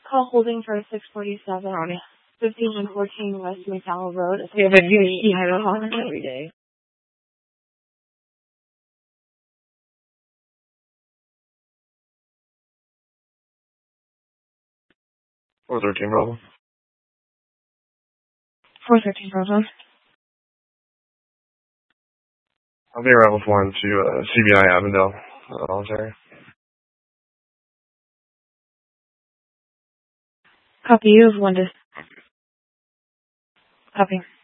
Call holding for 647 on 1514 West McDowell Road. Yeah, but you have it on every day. Or 13 problem. 413 problem. I'll be around with one to CBI Avondale, voluntary. Copy, you have one to... Copy.